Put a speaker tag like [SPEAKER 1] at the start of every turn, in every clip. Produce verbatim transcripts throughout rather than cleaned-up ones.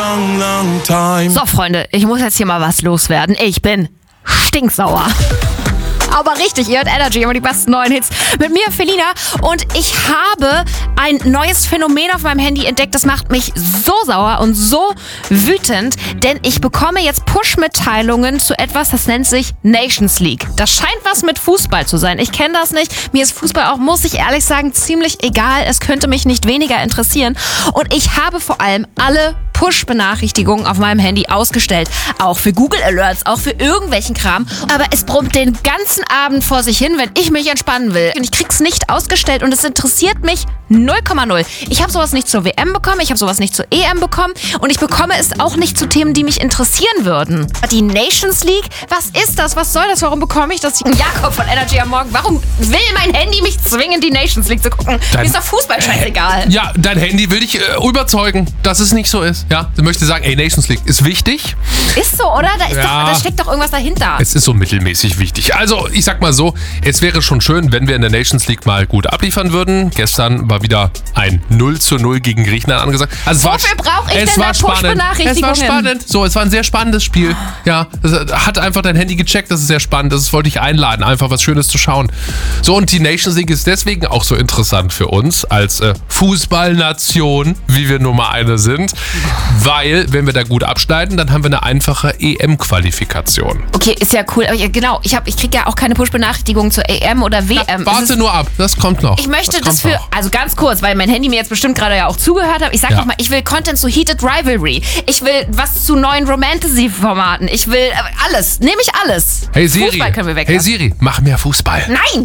[SPEAKER 1] long, long time.
[SPEAKER 2] So, Freunde, ich muss jetzt hier mal was loswerden. Ich bin stinksauer. Aber richtig, ihr hört Energy, immer die besten neuen Hits. Mit mir, Felina. Und ich habe ein neues Phänomen auf meinem Handy entdeckt. Das macht mich so sauer und so wütend. Denn ich bekomme jetzt Push-Mitteilungen zu etwas, das nennt sich Nations League. Das scheint was mit Fußball zu sein. Ich kenne das nicht. Mir ist Fußball auch, muss ich ehrlich sagen, ziemlich egal. Es könnte mich nicht weniger interessieren. Und ich habe vor allem alle Push-Benachrichtigungen auf meinem Handy ausgestellt. Auch für Google Alerts, auch für irgendwelchen Kram. Aber es brummt den ganzen Abend vor sich hin, wenn ich mich entspannen will. Und ich krieg's nicht ausgestellt und es interessiert mich null Komma null. Ich habe sowas nicht zur W M bekommen, ich habe sowas nicht zur E M bekommen und ich bekomme es auch nicht zu Themen, die mich interessieren würden. Die Nations League, was ist das? Was soll das? Warum bekomme ich das? Jakob von Energy am Morgen, warum will mein Handy mich zwingen, die Nations League zu gucken? Dein, Mir ist doch Fußball scheißegal.
[SPEAKER 3] Ja, dein Handy will dich äh, überzeugen, dass es nicht so ist. Ja, du möchtest sagen, ey, Nations League ist wichtig.
[SPEAKER 2] Ist so, oder? Da, ist
[SPEAKER 3] Ja.
[SPEAKER 2] doch, da steckt doch irgendwas dahinter.
[SPEAKER 3] Es ist so mittelmäßig wichtig. Also, ich sag mal so, es wäre schon schön, wenn wir in der Nations League mal gut abliefern würden. Gestern war wieder ein null zu null gegen Griechenland angesagt. Also, es
[SPEAKER 2] Wofür
[SPEAKER 3] war,
[SPEAKER 2] brauche ich
[SPEAKER 3] es
[SPEAKER 2] denn
[SPEAKER 3] war
[SPEAKER 2] da
[SPEAKER 3] spannend. Es
[SPEAKER 2] Push-Benachrichtigungen?
[SPEAKER 3] war spannend. So, es war ein sehr spannendes Spiel. Ja, das hat einfach dein Handy gecheckt, das ist sehr spannend. Das wollte ich einladen, einfach was Schönes zu schauen. So, und die Nations League ist deswegen auch so interessant für uns als äh, Fußballnation, wie wir Nummer eine sind. Weil, wenn wir da gut abschneiden, dann haben wir eine einfache E M-Qualifikation.
[SPEAKER 2] Okay, ist ja cool. Aber ja, genau, ich, hab, ich kriege ja auch keine Push-Benachrichtigungen zur E M oder W M.
[SPEAKER 3] Warte
[SPEAKER 2] Es ist-
[SPEAKER 3] nur ab, das kommt noch.
[SPEAKER 2] Ich möchte
[SPEAKER 3] das,
[SPEAKER 2] das,
[SPEAKER 3] kommt
[SPEAKER 2] für,
[SPEAKER 3] noch.
[SPEAKER 2] also ganz kurz, weil mein Handy mir jetzt bestimmt gerade ja auch zugehört hat. Ich sag
[SPEAKER 3] Ja.
[SPEAKER 2] noch mal, ich will Content zu Heated Rivalry. Ich will was zu neuen Romantasy-Formaten. Ich will äh, alles. Nehme ich alles.
[SPEAKER 3] Hey Siri,
[SPEAKER 2] Fußball können wir weg.
[SPEAKER 3] hey Siri, mach mehr Fußball.
[SPEAKER 2] Nein!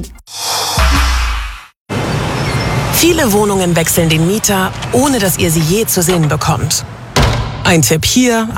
[SPEAKER 4] Viele Wohnungen wechseln den Mieter, ohne dass ihr sie je zu sehen bekommt. Ein Tipp hier,